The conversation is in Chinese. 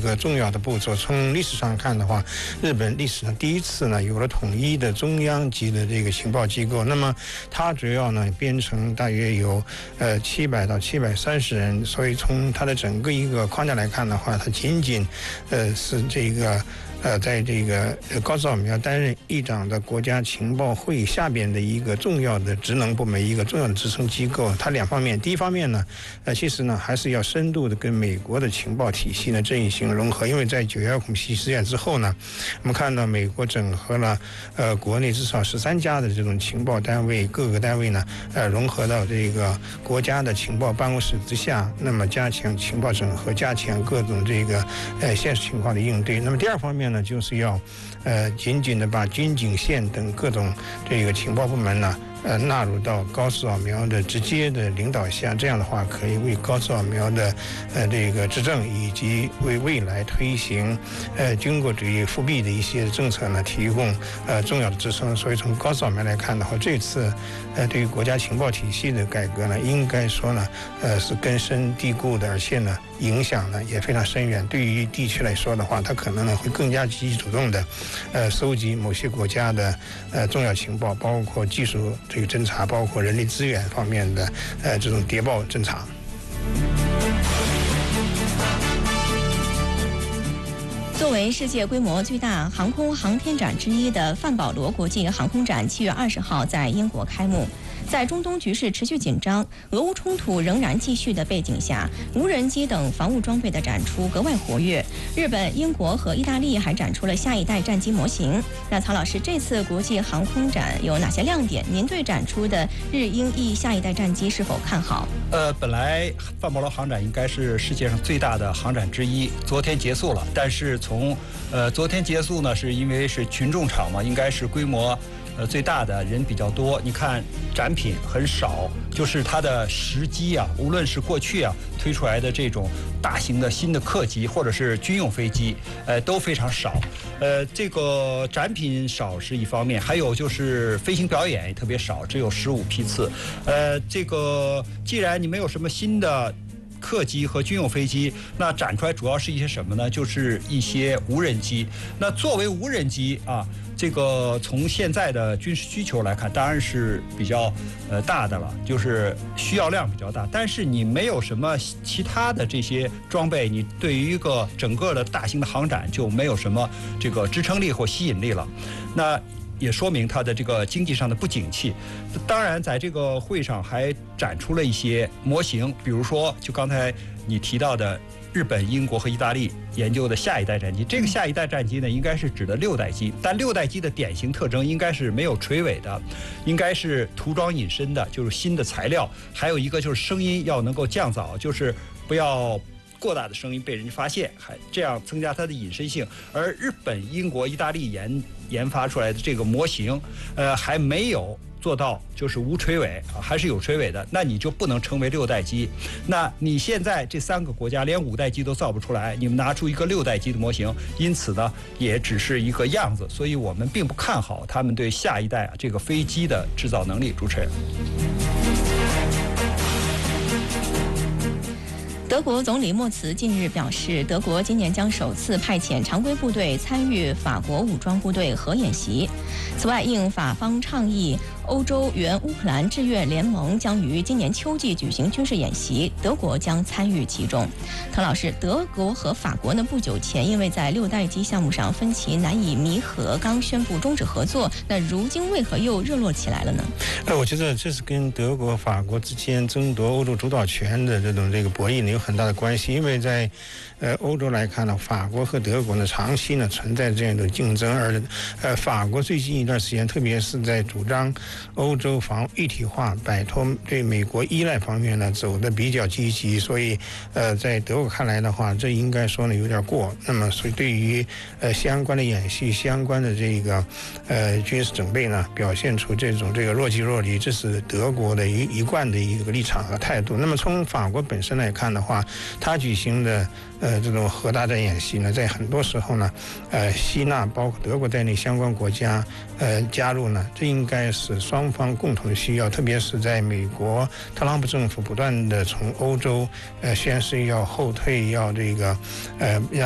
个重要的步骤。从历史上看的话，日本历史上第一次呢有了统一的中央级的这个情报机构。那么它主要呢编成大约有700到730人，所以从它的整个一个框架来看的话，它仅仅是这个。在这个高市早苗担任议长的国家情报会议下边的一个重要的职能部门，一个重要的支撑机构。它两方面，第一方面呢，其实呢还是要深度的跟美国的情报体系呢进行融合，因为在9·11恐怖袭击事件之后呢，我们看到美国整合了国内至少13家的这种情报单位，各个单位呢融合到这个国家的情报办公室之下，那么加强情报整合，加强各种这个现实情况的应对。那么第二方面呢，就是要紧紧的把军警线等各种这个情报部门呢纳入到高市早苗的直接的领导下，这样的话可以为高市早苗的这个执政以及为未来推行军国主义复辟的一些政策呢提供重要的支撑。所以从高市早苗来看的话，这次对于国家情报体系的改革呢，应该说呢是根深蒂固的，而且呢影响呢也非常深远。对于地区来说的话，它可能呢会更加积极主动的收集某些国家的重要情报，包括技术这个侦查，包括人力资源方面的这种谍报侦查。 作为世界规模最大航空航天展之一的范保罗国际航空展7月20号在英国开幕。在中东局势持续紧张、俄乌冲突仍然继续的背景下，无人机等防务装备的展出格外活跃。日本、英国和意大利还展出了下一代战机模型。那曹老师，这次国际航空展有哪些亮点？您对展出的日英意下一代战机是否看好？ 本来范保罗航展应该是世界上最大的航展之一，昨天结束了。但是从昨天结束呢，是因为是群众场嘛，应该是规模最大的，人比较多。你看展品很少，就是它的时机啊，无论是过去啊推出来的这种大型的新的客机或者是军用飞机，都非常少。这个展品少是一方面，还有就是飞行表演也特别少，只有15批次。这个既然你没有什么新的客机和军用飞机，那展出来主要是一些什么呢？就是一些无人机。那作为无人机啊，这个从现在的军事需求来看，当然是比较大的了，就是需要量比较大。但是你没有什么其他的这些装备，你对于一个整个的大型的航展就没有什么这个支撑力或吸引力了。那也说明它的这个经济上的不景气。当然，在这个会上还展出了一些模型，比如说就刚才你提到的日本、英国和意大利研究的下一代战机。这个下一代战机呢，应该是指的6代机，但6代机的典型特征应该是没有垂尾的，应该是涂装隐身的，就是新的材料。还有一个就是声音要能够降噪，就是不要过大的声音被人发现，还这样增加它的隐身性。而日本、英国、意大利研发出来的这个模型，还没有做到就是无垂尾啊，还是有垂尾的，那你就不能称为6代机。那你现在这3个国家连5代机都造不出来，你们拿出一个6代机的模型，因此呢，也只是一个样子。所以我们并不看好他们对下一代这个飞机的制造能力。主持人。 德国总理默茨近日表示，德国今年将首次派遣常规部队参与法国武装部队核演习。此外，应法方倡议，欧洲援乌克兰志愿联盟将于今年秋季举行军事演习，德国将参与其中。滕老师，德国和法国呢不久前因为在6代机项目上分歧难以弥合，刚宣布终止合作，那如今为何又热络起来了呢？ 我觉得这是跟德国、法国之间争夺欧洲主导权的这个博弈呢有很大的关系。因为在欧洲来看呢，法国和德国呢长期呢存在这样的竞争，而法国最近一段时间，特别是在主张欧洲防务一体化、摆脱对美国依赖方面呢走得比较积极，所以在德国看来的话，这应该说呢有点过。那么所以对于相关的演习、相关的这个军事准备呢，表现出这个若即若离，这是德国的一贯的一个立场和态度。那么从法国本身来看的话，他举行的这种核大战演习呢，在很多时候呢，吸纳包括德国在内相关国家加入呢，这应该是双方共同需要。特别是在美国特朗普政府不断的从欧洲宣示要后退，要让